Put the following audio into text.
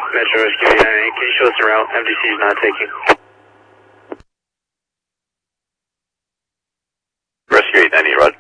Metro Rescue 898, can you show us the route? MDC is not taking. Rescue 898, Rod.